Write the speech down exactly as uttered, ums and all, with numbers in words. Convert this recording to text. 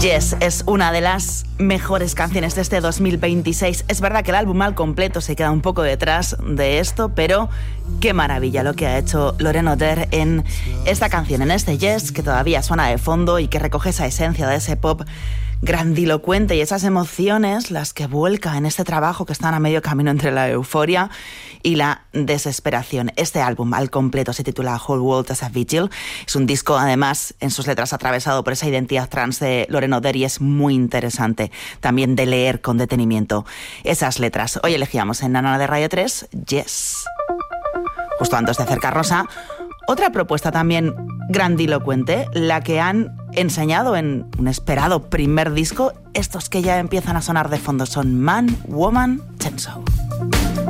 Yes es una de las mejores canciones de este dos mil veintiséis. Es verdad que el álbum al completo se queda un poco detrás de esto, pero qué maravilla lo que ha hecho Lauren O'Dare en esta canción, en este Yes, que todavía suena de fondo y que recoge esa esencia de ese pop grandilocuente y esas emociones las que vuelca en este trabajo que están a medio camino entre la euforia y la desesperación. Este álbum al completo se titula Whole World as a Vigil. Es un disco, además, en sus letras atravesado por esa identidad trans de Lauren O'Dare y es muy interesante también de leer con detenimiento esas letras. Hoy elegíamos en Nana de Radio tres, Yes. Justo antes de acercarnos a otra propuesta también grandilocuente, la que han enseñado en un esperado primer disco, estos que ya empiezan a sonar de fondo son Man, Woman, Chainsaw.